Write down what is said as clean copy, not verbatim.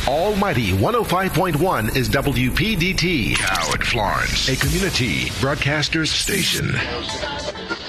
Almighty 105.1 is WPDT. Howard Florence. A community broadcasters station.